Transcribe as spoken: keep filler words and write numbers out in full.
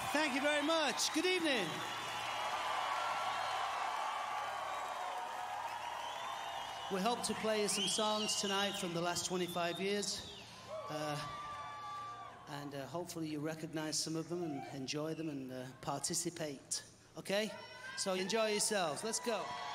Thank you very much. Good evening. We hope to play you some songs tonight from the last twenty-five years. Uh, and uh, hopefully you recognize some of them and enjoy them and uh, participate. Okay? So enjoy yourselves. Let's go.